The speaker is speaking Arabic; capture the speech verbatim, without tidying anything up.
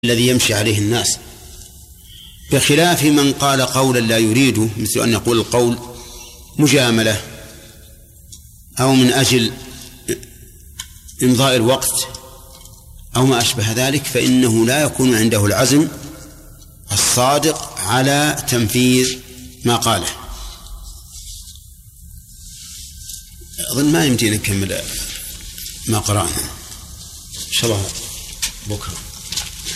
الذي يمشي عليه الناس، بخلاف من قال قولا لا يريده، مثل أن يقول القول مجاملة أو من أجل إمضاء الوقت أو ما أشبه ذلك، فإنه لا يكون عنده العزم الصادق على تنفيذ ما قاله. أظن ما يمدينا نكمل ما قرأنا إن شاء الله بكرة.